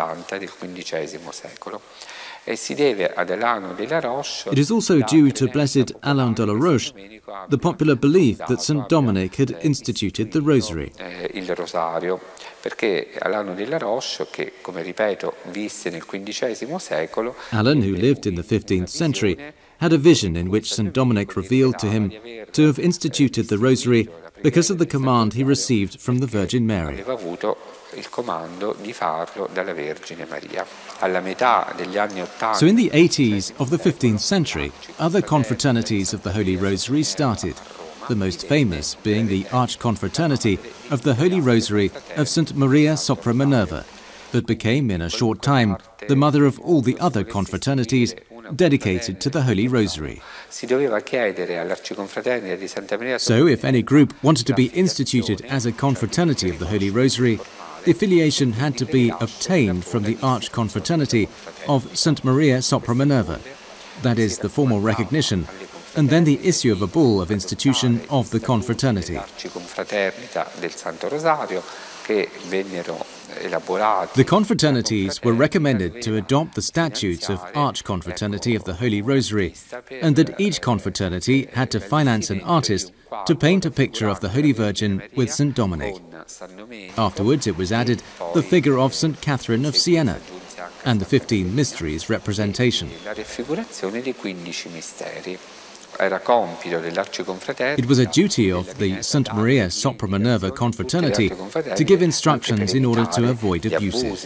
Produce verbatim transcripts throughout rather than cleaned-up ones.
ottanta del quindicesimo secolo. E si deve ad Alano de la Roche. It is also due to Blessed Alain de la Roche the popular belief that Saint Dominic had instituted the Rosary. Il rosario, perché Alano de la Roche, che come ripeto visse nel quindicesimo secolo, Alan, who lived in the fifteenth century, had a vision in which Saint Dominic revealed to him to have instituted the Rosary because of the command he received from the Virgin Mary. Aveva avuto il comando di farlo dalla Vergine Maria. Alla metà degli anni ottanta. So in the eighties of the fifteenth century, other confraternities of the Holy Rosary started, the most famous being the Archconfraternity of the Holy Rosary of Saint Maria Sopra Minerva, that became in a short time the mother of all the other confraternities dedicated to the Holy Rosary. Si doveva chiedere all'Arciconfraternita di Santa Maria. So if any group wanted to be instituted as a confraternity of the Holy Rosary, the affiliation had to be obtained from the Archconfraternity of Saint Maria Sopra Minerva, that is, the formal recognition, and then the issue of a bull of institution of the confraternity. The confraternities were recommended to adopt the statutes of Archconfraternity of the Holy Rosary, and that each confraternity had to finance an artist to paint a picture of the Holy Virgin with Saint Dominic. Afterwards it was added the figure of Saint Catherine of Siena and the fifteen mysteries representation. It was a duty of the Saint Maria Sopra Minerva confraternity to give instructions in order to avoid abuses.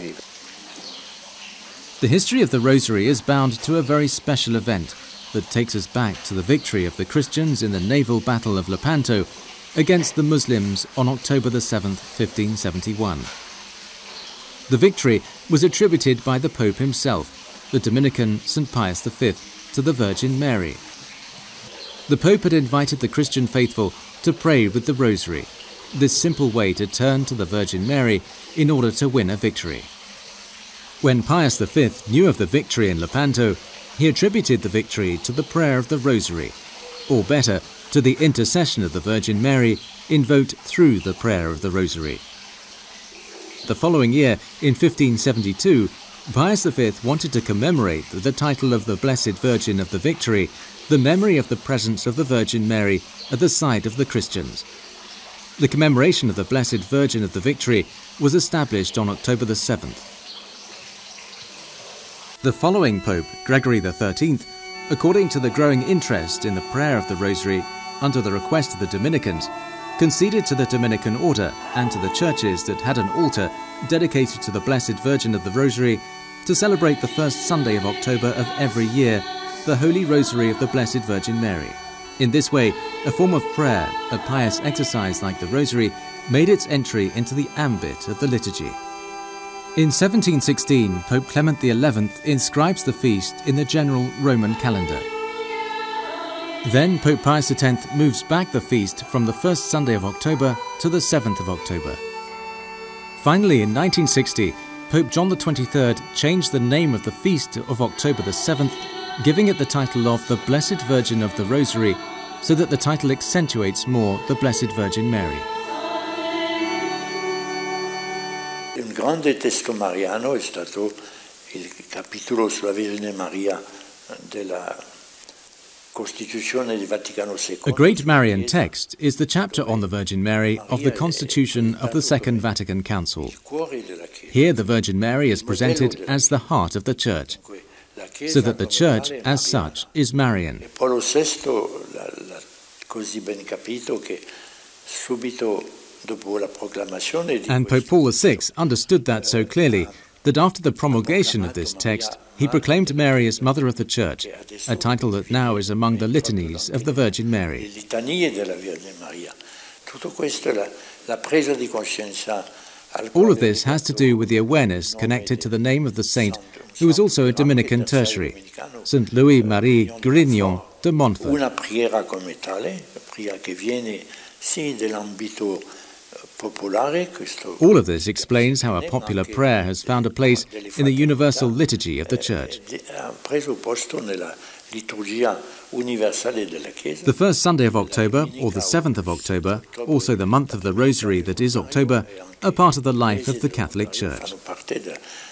The history of the Rosary is bound to a very special event that takes us back to the victory of the Christians in the naval battle of Lepanto against the Muslims on October the seventh, fifteen seventy-one. The victory was attributed by the Pope himself, the Dominican Saint Pius the Fifth, to the Virgin Mary. The Pope had invited the Christian faithful to pray with the Rosary, this simple way to turn to the Virgin Mary in order to win a victory. When Pius the Fifth knew of the victory in Lepanto, he attributed the victory to the prayer of the Rosary, or better, to the intercession of the Virgin Mary invoked through the prayer of the Rosary. The following year, in fifteen seventy-two, Pius the Fifth wanted to commemorate the title of the Blessed Virgin of the Victory, the memory of the presence of the Virgin Mary at the side of the Christians. The commemoration of the Blessed Virgin of the Victory was established on October the seventh. The following Pope, Gregory the Thirteenth, according to the growing interest in the prayer of the Rosary under the request of the Dominicans, conceded to the Dominican order and to the churches that had an altar dedicated to the Blessed Virgin of the Rosary to celebrate the first Sunday of October of every year the Holy Rosary of the Blessed Virgin Mary. In this way, a form of prayer, a pious exercise like the Rosary, made its entry into the ambit of the liturgy. In seventeen sixteen, Pope Clement the Eleventh inscribes the feast in the general Roman calendar. Then Pope Pius the Tenth moves back the feast from the first Sunday of October to the seventh of October. Finally, in nineteen sixty, Pope John the Twenty-third changed the name of the feast of October the seventh, giving it the title of the Blessed Virgin of the Rosary, so that the title accentuates more the Blessed Virgin Mary. Un grande testo mariano è stato il capitolo sulla Vergine Maria della Costituzione di Vaticano secondo. A great Marian text is the chapter on the Virgin Mary of the Constitution of the Second Vatican Council. Here the Virgin Mary is presented as the heart of the Church, so that the Church, as such, is Marian. Paolo sesto l'ha così ben capito che subito dopo la proclamazione di And Pope Paul the Sixth understood that so clearly that after the promulgation of this text, he proclaimed Mary as Mother of the Church, a title that now is among the litanies of the Virgin Mary. All of this has to do with the awareness connected to the name of the saint, who was also a Dominican tertiary, Saint Louis-Marie Grignon de Montfort. Una preghiera come tale, preghiera che viene sì dell'ambito popolare. All of this explains how a popular prayer has found a place in the universal liturgy of the Church. The first Sunday of October, or the seventh of October, also the month of the Rosary that is October, are part of the life of the Catholic Church.